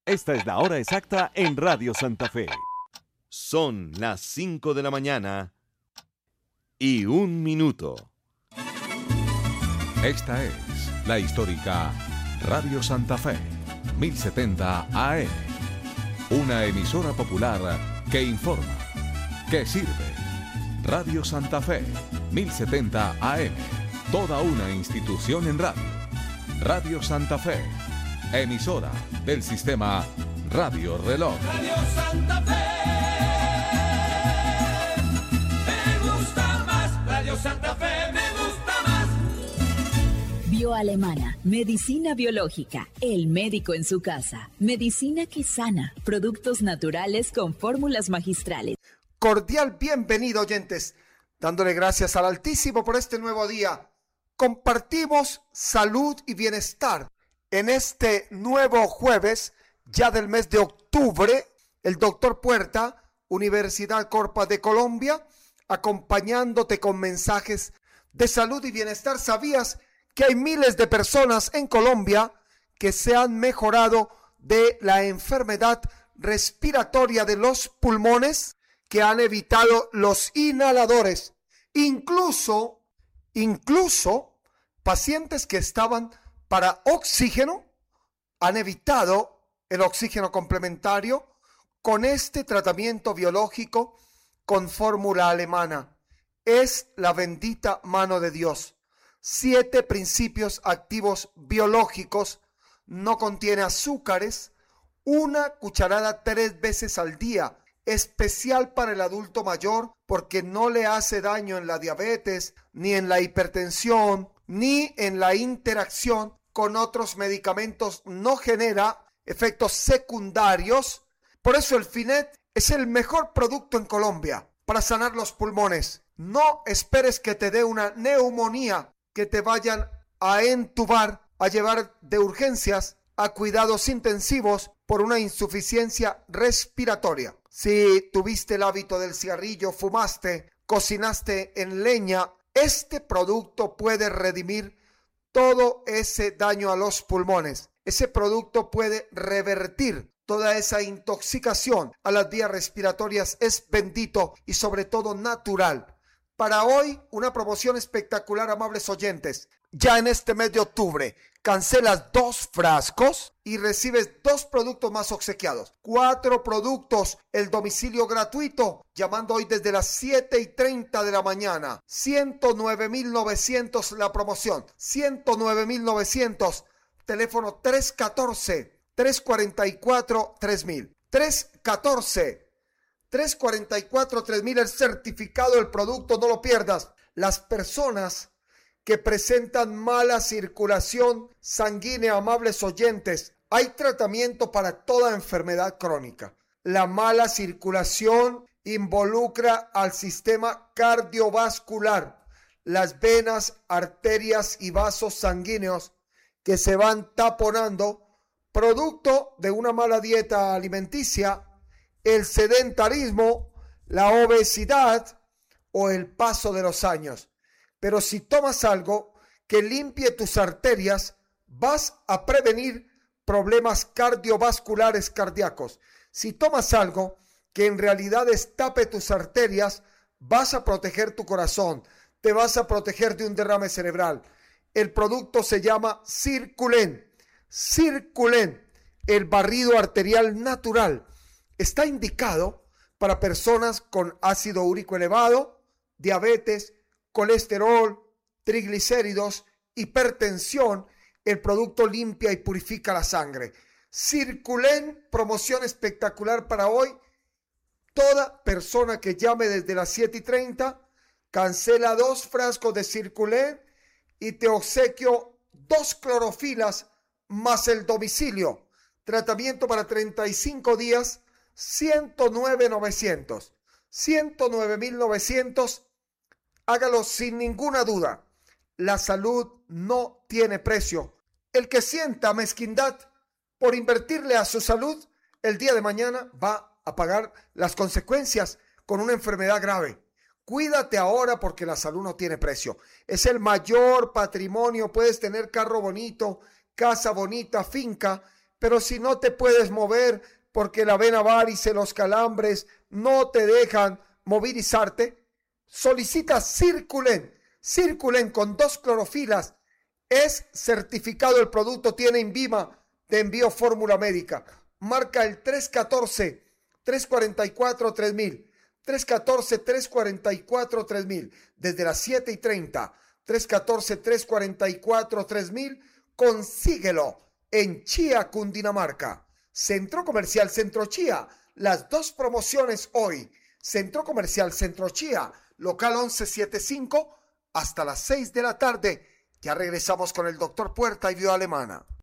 Esta es la hora exacta en Radio Santa Fe. Son las 5 de la mañana y 1 minuto. Esta es la histórica Radio Santa Fe, 1070 AM. Una emisora popular que informa, que sirve. Radio Santa Fe, 1070 AM. Toda una institución en radio. Radio Santa Fe, emisora del sistema Radio Reloj. Radio Santa Fe, me gusta más. Radio Santa Fe, me gusta más. Bioalemana, medicina biológica, el médico en su casa, medicina que sana, productos naturales con fórmulas magistrales. Cordial bienvenido, oyentes, dándole gracias al Altísimo por este nuevo día. Compartimos salud y bienestar. En este nuevo jueves, ya del mes de octubre, el doctor Puerta, Universidad Corpa de Colombia, acompañándote con mensajes de salud y bienestar. ¿Sabías que hay miles de personas en Colombia que se han mejorado de la enfermedad respiratoria de los pulmones, que han evitado los inhaladores? Incluso pacientes que estaban para oxígeno han evitado el oxígeno complementario con este tratamiento biológico con fórmula alemana. Es la bendita mano de Dios. 7 principios activos biológicos, no contiene azúcares, 1 cucharada 3 veces al día, especial para el adulto mayor porque no le hace daño en la diabetes, ni en la hipertensión, ni en la interacción con otros medicamentos, no genera efectos secundarios. Por eso el Finet es el mejor producto en Colombia para sanar los pulmones. No esperes que te dé una neumonía, que te vayan a entubar, a llevar de urgencias a cuidados intensivos por una insuficiencia respiratoria. Si tuviste el hábito del cigarrillo, fumaste, cocinaste en leña, este producto puede redimir todo ese daño a los pulmones. Ese producto puede revertir toda esa intoxicación a las vías respiratorias. Es bendito y sobre todo natural. Para hoy, una promoción espectacular, amables oyentes. Ya en este mes de octubre, cancelas 2 frascos y recibes 2 productos más obsequiados. 4 productos, el domicilio gratuito, llamando hoy desde las 7:30 de la mañana. 109.900 la promoción. 109.900, teléfono 314-344-3000. 314-344-3000, el certificado del producto, no lo pierdas. Las personas que presentan mala circulación sanguínea, amables oyentes, hay tratamiento para toda enfermedad crónica. La mala circulación involucra al sistema cardiovascular, las venas, arterias y vasos sanguíneos que se van taponando producto de una mala dieta alimenticia, el sedentarismo, la obesidad o el paso de los años. Pero si tomas algo que limpie tus arterias, vas a prevenir problemas cardiovasculares cardíacos. Si tomas algo que en realidad destape tus arterias, vas a proteger tu corazón, te vas a proteger de un derrame cerebral. El producto se llama Circulen. Circulen, el barrido arterial natural. Está indicado para personas con ácido úrico elevado, diabetes, colesterol, triglicéridos, hipertensión. El producto limpia y purifica la sangre. Circulen, promoción espectacular para hoy. Toda persona que llame desde las 7:30 cancela 2 frascos de Circulen y te obsequio 2 clorofilas más el domicilio. Tratamiento para 35 días, 109.900. 109.900. Hágalo sin ninguna duda. La salud no tiene precio. El que sienta mezquindad por invertirle a su salud, el día de mañana va a pagar las consecuencias con una enfermedad grave. Cuídate ahora porque la salud no tiene precio. Es el mayor patrimonio. Puedes tener carro bonito, casa bonita, finca, pero si no te puedes mover porque la vena varice, los calambres no te dejan movilizarte, solicita Circulen. Circulen con 2 clorofilas. Es certificado el producto, tiene INVIMA, de envío Fórmula Médica. Marca el 314-344-3000. 314-344-3000. Desde las 7:30. 314-344-3000. Consíguelo en Chía, Cundinamarca. Centro Comercial Centro Chía. Las 2 promociones hoy. Centro Comercial Centro Chía, local 1175, hasta las 6 de la tarde. Ya regresamos con el doctor Puerta y Bio Alemana.